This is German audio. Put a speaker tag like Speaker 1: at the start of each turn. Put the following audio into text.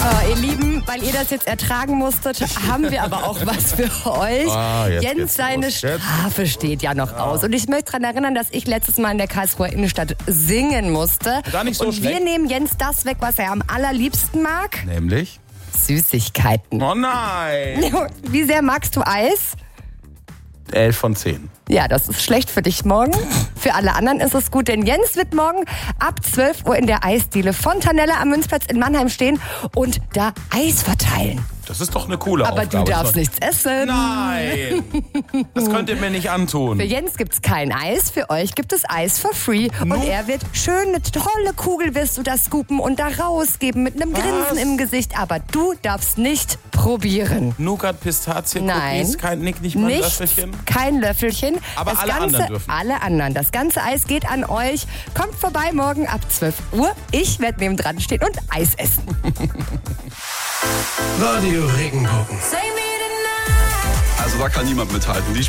Speaker 1: Ihr Lieben, weil ihr das jetzt ertragen musstet, haben wir aber auch was für euch. Jens, seine Strafe steht ja noch aus. Und ich möchte daran erinnern, dass ich letztes Mal in der Karlsruher Innenstadt singen musste.
Speaker 2: Gar nicht so
Speaker 1: und
Speaker 2: schlecht.
Speaker 1: wir nehmen Jens das weg, was er am allerliebsten mag.
Speaker 2: Nämlich?
Speaker 1: Süßigkeiten.
Speaker 2: Oh nein!
Speaker 1: Wie sehr magst du Eis?
Speaker 2: 11 von 10.
Speaker 1: Ja, das ist schlecht für dich morgen. Für alle anderen ist es gut, denn Jens wird morgen ab 12 Uhr in der Eisdiele Fontanella am Münzplatz in Mannheim stehen und da Eis verteilen.
Speaker 2: Das ist doch eine coole
Speaker 1: Aber
Speaker 2: Aufgabe.
Speaker 1: du darfst nichts essen.
Speaker 2: Nein! Das könnt ihr mir nicht antun.
Speaker 1: Für Jens gibt's kein Eis, für euch gibt es Eis for free. Und er wird schön eine tolle Kugel, wirst du das scoopen und da rausgeben mit einem Grinsen im Gesicht. Aber du darfst nicht probieren.
Speaker 2: Nougat, Pistazien,
Speaker 1: Nein.
Speaker 2: Cookies, nicht mal ein Löffelchen.
Speaker 1: Kein Löffelchen.
Speaker 2: Aber alle anderen dürfen.
Speaker 1: Alle anderen. Das ganze Eis geht an euch. Kommt vorbei morgen ab 12 Uhr. Ich werde nebendran stehen und Eis essen.
Speaker 3: Radio Regenbogen.
Speaker 4: Also da kann niemand mithalten. Die